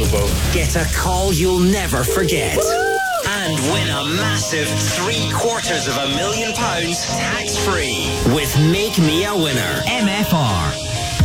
about. Get a call you'll never forget. And win a massive £750,000 tax-free with Make Me a Winner. MFR.